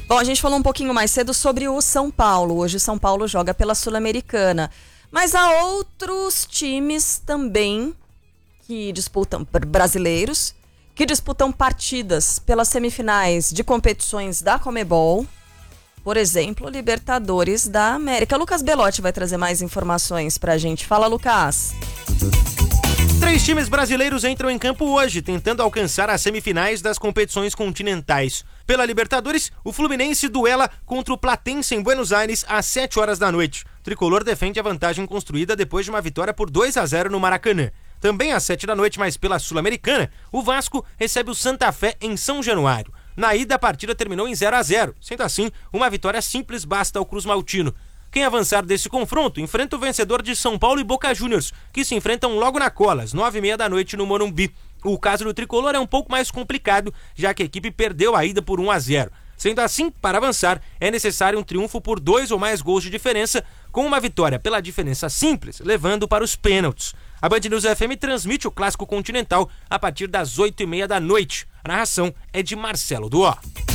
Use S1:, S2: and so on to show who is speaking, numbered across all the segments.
S1: Bom, a gente falou um pouquinho mais cedo sobre o São Paulo. Hoje o São Paulo joga pela Sul-Americana. Mas há outros times também que disputam, brasileiros, que disputam partidas pelas semifinais de competições da Conmebol. Por exemplo, Libertadores da América. Lucas Belotti vai trazer mais informações pra gente. Fala, Lucas.
S2: 3 times brasileiros entram em campo hoje, tentando alcançar as semifinais das competições continentais. Pela Libertadores, o Fluminense duela contra o Platense em Buenos Aires às 7 horas da noite. O tricolor defende a vantagem construída depois de uma vitória por 2-0 no Maracanã. Também às 7 da noite, mas pela Sul-Americana, o Vasco recebe o Santa Fé em São Januário. Na ida, a partida terminou em 0-0. Sendo assim, uma vitória simples basta ao Cruz Maltino. Quem avançar desse confronto enfrenta o vencedor de São Paulo e Boca Juniors, que se enfrentam logo na cola, às 9h30 da noite no Morumbi. O caso do tricolor é um pouco mais complicado, já que a equipe perdeu a ida por 1-0. Sendo assim, para avançar, é necessário um triunfo por 2 ou mais gols de diferença, com uma vitória pela diferença simples, levando para os pênaltis. A Band News FM transmite o Clássico Continental a partir das 8h30 da noite. A narração é de Marcelo Duó.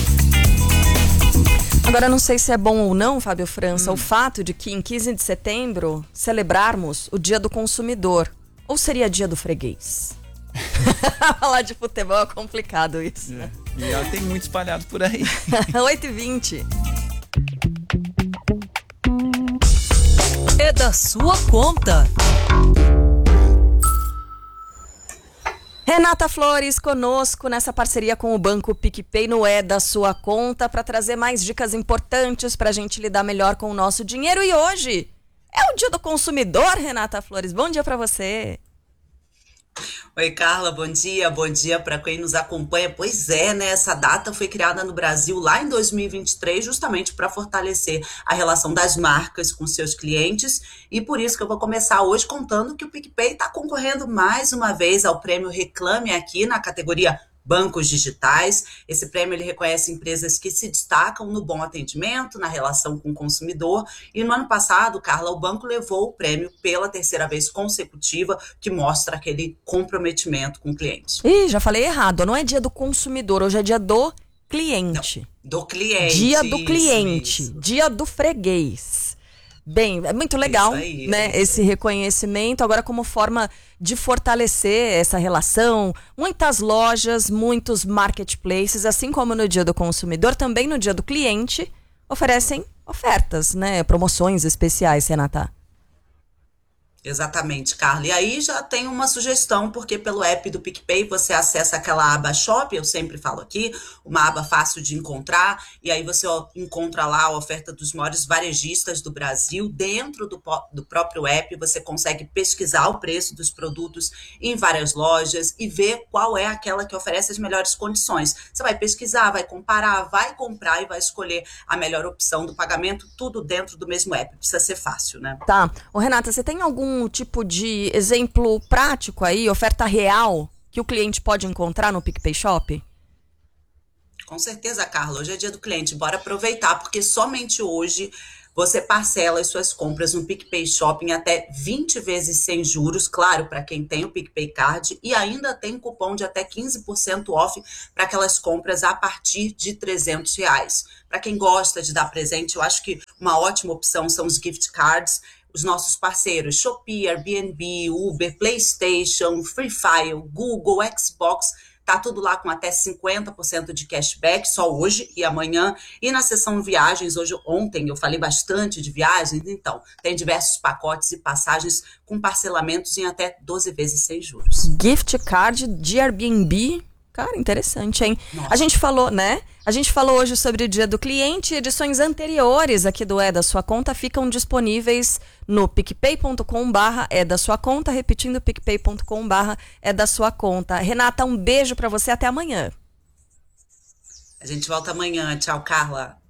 S1: Agora, não sei se é bom ou não, Fábio França, o fato de que em 15 de setembro celebrarmos o Dia do Consumidor. Ou seria Dia do Freguês? Falar de futebol é complicado isso. Né?
S3: E ela tem muito espalhado por aí.
S1: 8h20.
S4: É da sua conta.
S1: Renata Flores conosco nessa parceria com o Banco PicPay no É da Sua Conta para trazer mais dicas importantes para a gente lidar melhor com o nosso dinheiro. E hoje é o Dia do Consumidor, Renata Flores. Bom dia para você.
S5: Oi, Carla, bom dia para quem nos acompanha. Pois é, né, essa data foi criada no Brasil lá em 2023 justamente para fortalecer a relação das marcas com seus clientes e por isso que eu vou começar hoje contando que o PicPay está concorrendo mais uma vez ao prêmio Reclame Aqui na categoria Bancos Digitais. Esse prêmio ele reconhece empresas que se destacam no bom atendimento, na relação com o consumidor. E no ano passado, Carla, o banco levou o prêmio pela 3ª vez consecutiva, que mostra aquele comprometimento com o cliente.
S1: Ih, já falei errado. Não é dia do consumidor, hoje é dia do cliente.
S5: Não, do cliente.
S1: Dia do cliente, dia do freguês. Bem, é muito legal,
S5: aí,
S1: né, esse reconhecimento, agora como forma de fortalecer essa relação. Muitas lojas, muitos marketplaces, assim como no Dia do Consumidor, também no Dia do Cliente, oferecem ofertas, né, promoções especiais, Renata.
S5: Exatamente, Carla. E aí já tem uma sugestão, porque pelo app do PicPay você acessa aquela aba Shop, eu sempre falo aqui, uma aba fácil de encontrar, e aí você encontra lá a oferta dos maiores varejistas do Brasil. Dentro do próprio app você consegue pesquisar o preço dos produtos em várias lojas e ver qual é aquela que oferece as melhores condições. Você vai pesquisar, vai comparar, vai comprar e vai escolher a melhor opção do pagamento, tudo dentro do mesmo app. Precisa ser fácil, né?
S1: Tá. Ô, Renata, você tem algum tipo de exemplo prático aí, oferta real, que o cliente pode encontrar no PicPay Shop?
S5: Com certeza, Carla. Hoje é dia do cliente. Bora aproveitar, porque somente hoje você parcela as suas compras no PicPay Shopping até 20 vezes sem juros, claro, para quem tem o PicPay Card, e ainda tem cupom de até 15% off para aquelas compras a partir de R$300. Para quem gosta de dar presente, eu acho que uma ótima opção são os gift cards. Os nossos parceiros Shopee, Airbnb, Uber, PlayStation, Free Fire, Google, Xbox, tá tudo lá com até 50% de cashback, só hoje e amanhã. E na seção viagens, ontem eu falei bastante de viagens, então tem diversos pacotes e passagens com parcelamentos em até 12 vezes sem juros.
S1: Gift card de Airbnb? Cara, interessante, hein?
S5: Nossa.
S1: A gente falou, né? A gente falou hoje sobre o Dia do Cliente. Edições anteriores aqui do É da Sua Conta ficam disponíveis no picpay.com/é da sua conta, repetindo, picpay.com/é da sua conta. Renata, um beijo pra você, até amanhã.
S5: A gente volta amanhã. Tchau, Carla.